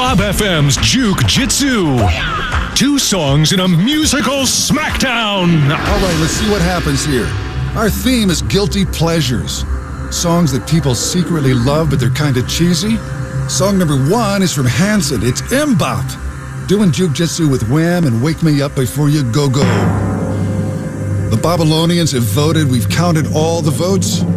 Bob FM's Juke Jitsu. 2 songs in a musical smackdown. All right, let's see what happens here. Our theme is guilty pleasures. Songs that people secretly love, but they're kind of cheesy. Song number 1 is from Hanson. It's MMMBop. Doing Juke Jitsu with Wham and Wake Me Up Before You Go Go. The Babylonians have voted. We've counted all the votes.